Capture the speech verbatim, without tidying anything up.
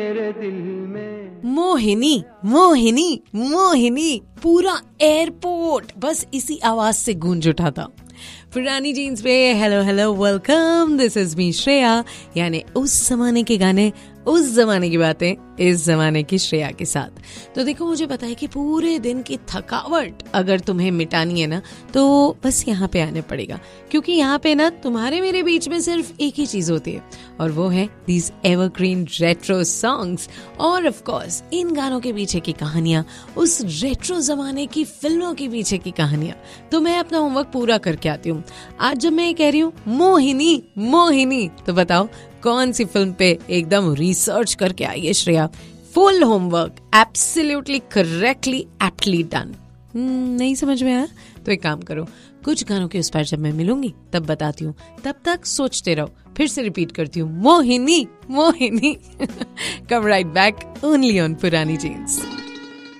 मेरे दिल में मोहिनी मोहिनी मोहिनी, पूरा एयरपोर्ट बस इसी आवाज से गूंज उठा था। पुरानी जीन्स पे hello hello welcome, this is me Shreya, यानी उस जमाने के गाने उस जमाने की बातें इस जमाने की श्रेया के साथ। तो देखो, मुझे पता है कि पूरे दिन की थकावट अगर तुम्हें मिटानी है ना, तो बस यहाँ पे आने पड़ेगा, क्योंकि यहाँ पे ना तुम्हारे मेरे बीच में सिर्फ एक ही चीज होती है, और वो है दीज एवरग्रीन रेट्रो सॉन्ग्स। और ऑफ कोर्स इन गानों के पीछे की कहानियां, उस रेट्रो जमाने की फिल्मों के पीछे की कहानियां। तो मैं अपना होमवर्क पूरा करके आती हूँ। आज जब मैं ये कह रही हूँ मोहिनी मोहिनी, तो बताओ कौन सी फिल्म पे एकदम रिसर्च करके आई है Shreya? Full homework, absolutely correctly aptly done. नहीं समझ में आया तो एक काम करो, कुछ गानों के उस पर जब मैं मिलूंगी तब बताती हूँ, तब तक सोचते रहो। फिर से रिपीट करती हूँ, मोहिनी मोहिनी। कम राइट बैक ओनली ऑन पुरानी जीन्स।